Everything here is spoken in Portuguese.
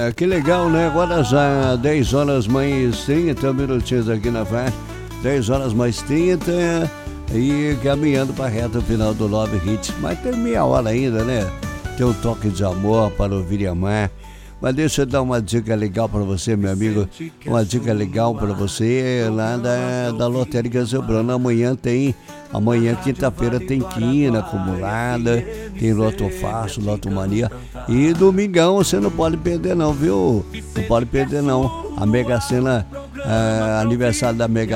Que legal, né? Agora já 10 horas mais 30 minutinhos aqui na faixa. 10 horas mais 30 e caminhando para a reta final do Love Hits. Mas tem meia hora ainda, né? Tem um toque de amor para ouvir e amar. Mas deixa eu dar uma dica legal para você, meu amigo. Uma dica legal para você lá da Lotérica Zebrana. Amanhã, quinta-feira, tem quina acumulada, tem Loto Fácil, Loto Mania. E domingão você não pode perder não, viu? Não pode perder não. A Mega Sena, aniversário da Mega